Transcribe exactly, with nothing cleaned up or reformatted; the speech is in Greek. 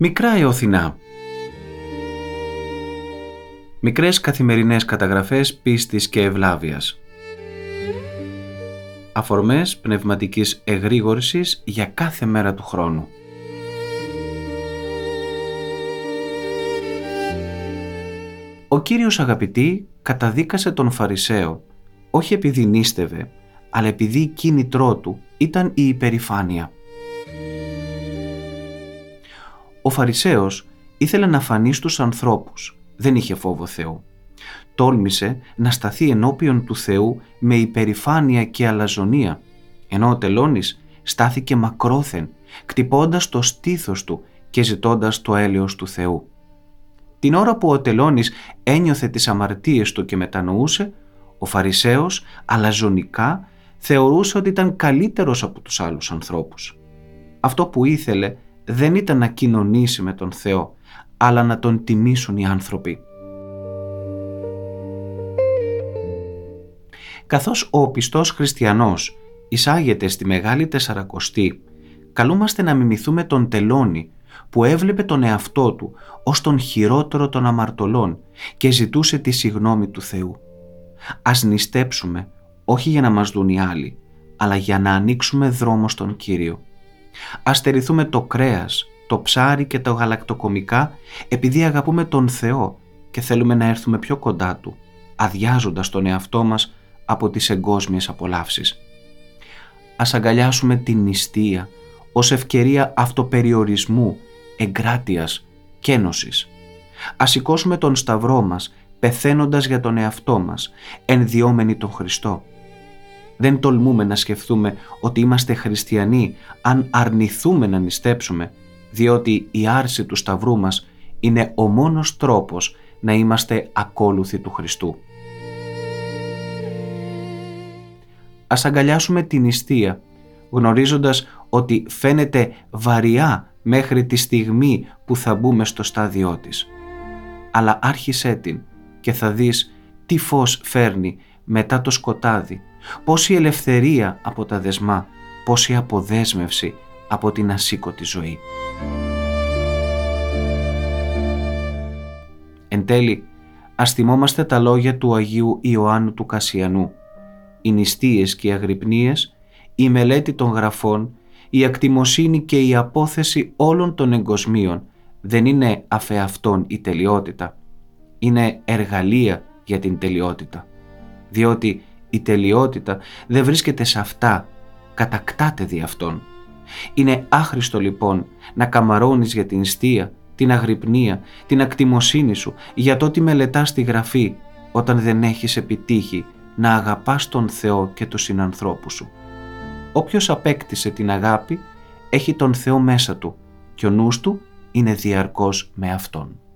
Μικρά Εωθινά. Μικρές καθημερινές καταγραφές πίστης και ευλάβειας. Αφορμές πνευματικής εγρήγορσης για κάθε μέρα του χρόνου. Ο Κύριος, αγαπητοί, καταδίκασε τον Φαρισαίο, όχι επειδή νήστευε, αλλά επειδή η κίνητρό του ήταν η υπερηφάνεια. Ο Φαρισαίος ήθελε να φανεί στους ανθρώπους, δεν είχε φόβο Θεού. Τόλμησε να σταθεί ενώπιον του Θεού με υπερηφάνεια και αλαζονία, ενώ ο τελώνης στάθηκε μακρόθεν, κτυπώντας το στήθος του και ζητώντας το έλεος του Θεού. Την ώρα που ο τελώνης ένιωθε τις αμαρτίες του και μετανοούσε, ο Φαρισαίος αλαζονικά θεωρούσε ότι ήταν καλύτερος από τους άλλους ανθρώπους. Αυτό που ήθελε δεν ήταν να κοινωνήσει με τον Θεό, αλλά να τον τιμήσουν οι άνθρωποι. Καθώς ο πιστός χριστιανός εισάγεται στη Μεγάλη Τεσσαρακοστή, καλούμαστε να μιμηθούμε τον τελώνη που έβλεπε τον εαυτό του ως τον χειρότερο των αμαρτωλών και ζητούσε τη συγνώμη του Θεού. Ας νηστέψουμε, όχι για να μας δουν οι άλλοι, αλλά για να ανοίξουμε δρόμο στον Κύριο. Ας στερηθούμε το κρέας, το ψάρι και τα γαλακτοκομικά επειδή αγαπούμε τον Θεό και θέλουμε να έρθουμε πιο κοντά Του, αδειάζοντας τον εαυτό μας από τις εγκόσμιες απολαύσεις. Ας αγκαλιάσουμε την νηστεία ως ευκαιρία αυτοπεριορισμού, εγκράτειας, κένωσης. Ας σηκώσουμε τον σταυρό μας, πεθαίνοντας για τον εαυτό μας, ενδιόμενοι τον Χριστό. Δεν τολμούμε να σκεφτούμε ότι είμαστε χριστιανοί αν αρνηθούμε να νηστέψουμε, διότι η άρση του σταυρού μας είναι ο μόνος τρόπος να είμαστε ακόλουθοι του Χριστού. Ας αγκαλιάσουμε την νηστεία, γνωρίζοντας ότι φαίνεται βαριά μέχρι τη στιγμή που θα μπούμε στο στάδιό της. Αλλά άρχισέ την και θα δεις τι φως φέρνει μετά το σκοτάδι, πόση ελευθερία από τα δεσμά, πόση αποδέσμευση από την ασήκωτη ζωή. Εν τέλει, ας θυμόμαστε τα λόγια του Αγίου Ιωάννου του Κασιανού. Οι νηστείες και οι αγρυπνίες, η μελέτη των γραφών, η ακτιμοσύνη και η απόθεση όλων των εγκοσμίων δεν είναι αφεαυτόν η τελειότητα. Είναι εργαλεία για την τελειότητα. Διότι η τελειότητα δεν βρίσκεται σε αυτά, κατακτάται δι' αυτών. Είναι άχρηστο λοιπόν να καμαρώνεις για την νηστεία, την αγρυπνία, την ακτιμοσύνη σου, για το ότι μελετάς τη γραφή, όταν δεν έχεις επιτύχει να αγαπάς τον Θεό και τους συνανθρώπους σου. Όποιος απέκτησε την αγάπη έχει τον Θεό μέσα του και ο νους του είναι διαρκώς με Αυτόν.